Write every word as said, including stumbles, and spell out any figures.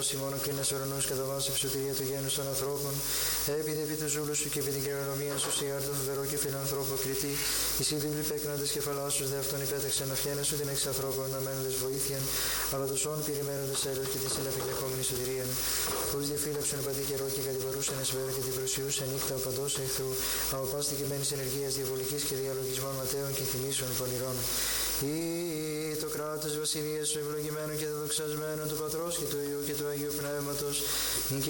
δώσει μόνο κλίνας ουρανούς κατά βάση ψωτηρία του γένους των ανθρώπων. Έπειτε επί του ζούλου σου και επί την κληρονομία σου, σιγάρ το φοβερό και φιλανθρώπο κριτή. Εσύ δούλοι πέκνοντες κεφαλάσους, δε αυτόν υπέταξε να φιένε σου την εξ ανθρώπων να μένοντες βοήθειαν, αλλά τους όν περιμένοντες έλεος και την συνεπικλεχόμενη σωτηρίαν. Ούς διαφύλαξον πατή καιρό και κατηγορούσαν εσβέρα και την προσιούσαν νύχτα ο παντός εχθρού, αποπάστηκεμένης ενεργείας διαβολικής και διαλογισμών ματέων και θυμίσεων πονηρών. Ή το κράτος βασιλείας σου ευλογημένο και δοξασμένο του Πατρός και του Υιού και του Αγίου Πνεύματος,